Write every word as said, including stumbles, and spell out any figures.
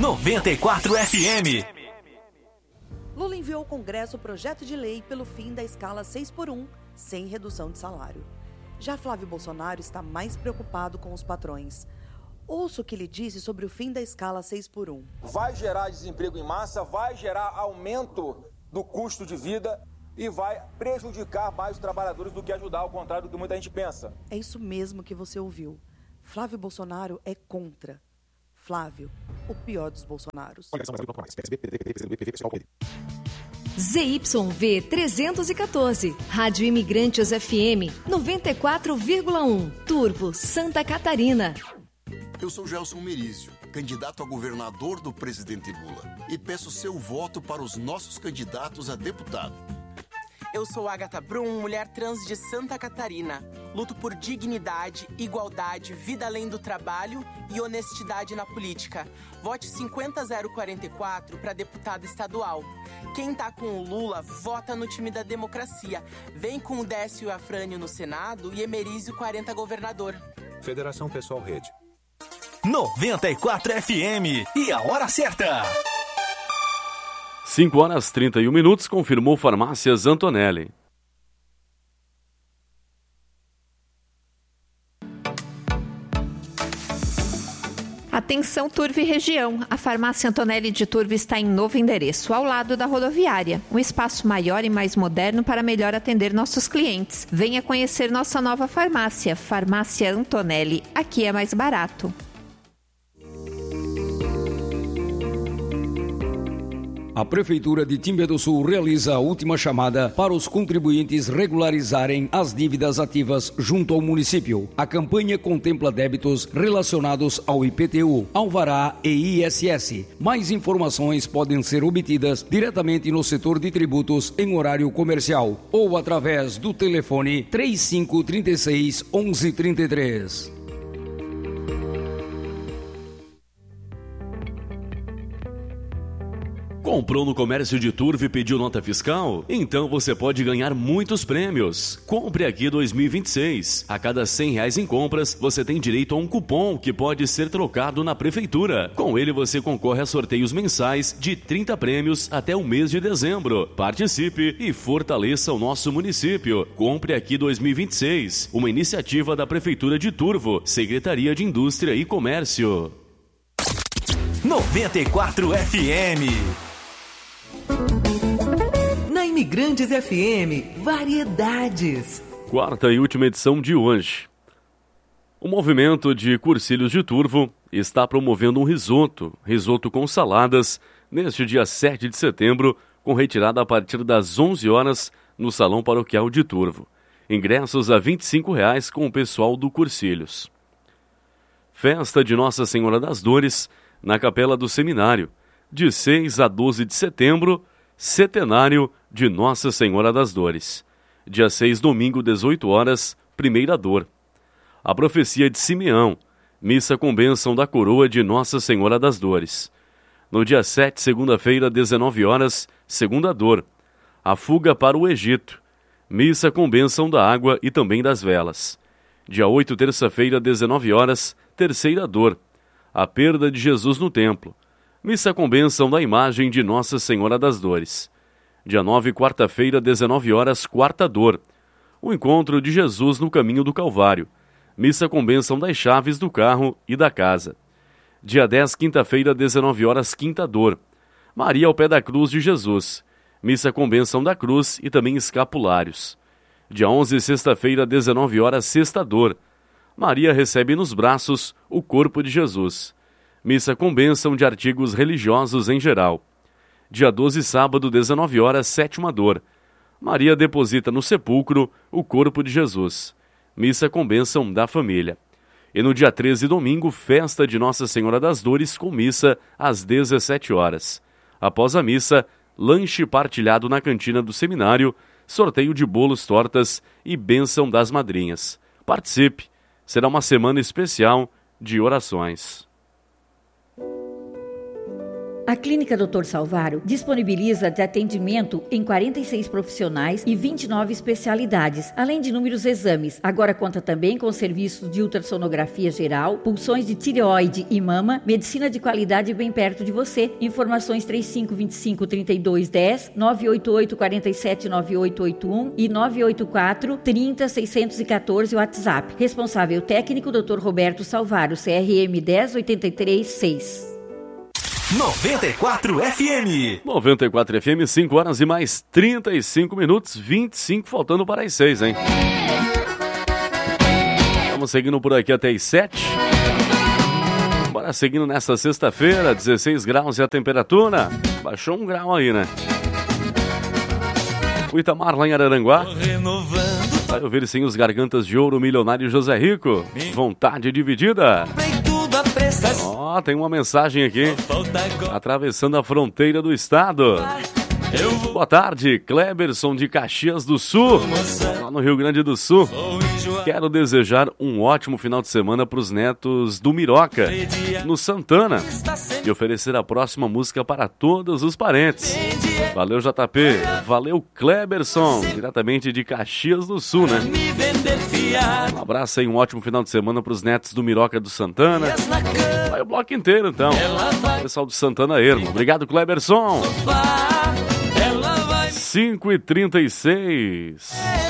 noventa e quatro F M. Lula enviou ao Congresso o projeto de lei pelo fim da escala seis por um, sem redução de salário. Já Flávio Bolsonaro está mais preocupado com os patrões. Ouça o que ele disse sobre o fim da escala seis por um. Vai gerar desemprego em massa, vai gerar aumento do custo de vida e vai prejudicar mais os trabalhadores do que ajudar, ao contrário do que muita gente pensa. É isso mesmo que você ouviu. Flávio Bolsonaro é contra. Flávio, o pior dos Bolsonaros. Z Y V trezentos e quatorze, Rádio Imigrantes F M noventa e quatro vírgula um, Turvo, Santa Catarina. Eu sou Gelson Merizio, candidato a governador do presidente Lula, e peço seu voto para os nossos candidatos a deputado. Eu sou Agatha Brum, mulher trans de Santa Catarina. Luto por dignidade, igualdade, vida além do trabalho e honestidade na política. Vote cinquenta zero quarenta e quatro para deputado estadual. Quem tá com o Lula, vota no time da democracia. Vem com o Décio e Afrânio no Senado e Emerizio quarenta governador. Federação Pessoal Rede. noventa e quatro F M e a hora certa. cinco horas e trinta e um minutos, confirmou Farmácias Antonelli. Atenção Turvo e região, a Farmácia Antonelli de Turvo está em novo endereço, ao lado da rodoviária. Um espaço maior e mais moderno para melhor atender nossos clientes. Venha conhecer nossa nova farmácia, Farmácia Antonelli. Aqui é mais barato. A Prefeitura de Timbé do Sul realiza a última chamada para os contribuintes regularizarem as dívidas ativas junto ao município. A campanha contempla débitos relacionados ao I P T U, Alvará e I S S. Mais informações podem ser obtidas diretamente no setor de tributos em horário comercial ou através do telefone três cinco três seis, onze trinta e três. Comprou no comércio de Turvo e pediu nota fiscal? Então você pode ganhar muitos prêmios. Compre aqui dois mil e vinte e seis. A cada cem reais em compras, você tem direito a um cupom que pode ser trocado na prefeitura. Com ele você concorre a sorteios mensais de trinta prêmios até o mês de dezembro. Participe e fortaleça o nosso município. Compre aqui dois mil e vinte e seis. Uma iniciativa da Prefeitura de Turvo, Secretaria de Indústria e Comércio. noventa e quatro F M. Na Imigrantes F M, variedades. Quarta e última edição de hoje. O movimento de Cursilhos de Turvo está promovendo um risoto, risoto com saladas, neste dia sete de setembro, com retirada a partir das onze horas no Salão Paroquial de Turvo. Ingressos a vinte e cinco reais com o pessoal do Cursilhos. Festa de Nossa Senhora das Dores na Capela do Seminário, de seis a doze de setembro, Centenário de Nossa Senhora das Dores. Dia seis, domingo, dezoito horas, Primeira Dor. A Profecia de Simeão, missa com bênção da coroa de Nossa Senhora das Dores. No dia sete, segunda-feira, dezenove horas, Segunda Dor. A Fuga para o Egito, missa com bênção da água e também das velas. Dia oito, terça-feira, dezenove horas, Terceira Dor. A Perda de Jesus no Templo, missa com bênção da imagem de Nossa Senhora das Dores. Dia nove, quarta-feira, dezenove horas, Quarta Dor. O encontro de Jesus no caminho do Calvário, missa com bênção das chaves do carro e da casa. Dia dez, quinta-feira, dezenove horas, Quinta Dor. Maria ao pé da cruz de Jesus, missa com bênção da cruz e também escapulários. Dia onze, sexta-feira, dezenove horas, Sexta Dor. Maria recebe nos braços o corpo de Jesus. Missa com bênção de artigos religiosos em geral. Dia doze, sábado, dezenove horas, Sétima Dor. Maria deposita no sepulcro o corpo de Jesus. Missa com bênção da família. E no dia treze, domingo, festa de Nossa Senhora das Dores com missa às dezessete horas. Após a missa, lanche partilhado na cantina do seminário, sorteio de bolos, tortas e bênção das madrinhas. Participe! Será uma semana especial de orações. A Clínica doutor Salvaro disponibiliza de atendimento em quarenta e seis profissionais e vinte e nove especialidades, além de inúmeros exames. Agora conta também com serviços de ultrassonografia geral, pulsões de tireoide e mama, medicina de qualidade bem perto de você. Informações trinta e cinco, vinte e cinco, trinta e dois, dez, nove oito oito, quatro sete, nove oito oito um e nove oito quatro, trinta, seiscentos e quatorze WhatsApp. Responsável técnico doutor Roberto Salvaro, C R M dez oitenta e três seis. noventa e quatro F M. noventa e quatro F M, cinco horas e mais trinta e cinco minutos, vinte e cinco faltando para as seis, hein? Vamos seguindo por aqui até as sete. Bora seguindo nessa sexta-feira, dezesseis graus e a temperatura. Baixou um grau aí, né? O Itamar lá em Araranguá. Vai ouvir sim os Gargantas de Ouro, Milionário José Rico. Vontade dividida. Ó, oh, tem uma mensagem aqui. Atravessando a fronteira do estado. Boa tarde, Kleberson de Caxias do Sul, lá no Rio Grande do Sul. Quero desejar um ótimo final de semana para os netos do Miroca, no Santana, e oferecer a próxima música para todos os parentes. Valeu, J P. Valeu, Kleberson, diretamente de Caxias do Sul, né? Um abraço aí, um ótimo final de semana para os netos do Miroca do Santana. Vai o bloco inteiro, então. Pessoal do Santana Ermo. Obrigado, Kleberson. cinco e trinta e seis.